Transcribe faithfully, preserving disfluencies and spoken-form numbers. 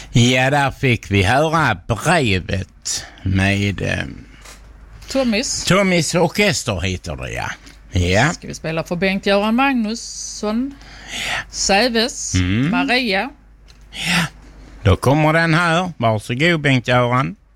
Ja, där fick vi höra brevet med eh, Tommys. Tommys orkester heter det, ja. Ja. Ska vi spela för Bengt-Göran Magnusson, Säves, Mm. Maria. Ja, då kommer den här. Varsågod, Bengt-Göran.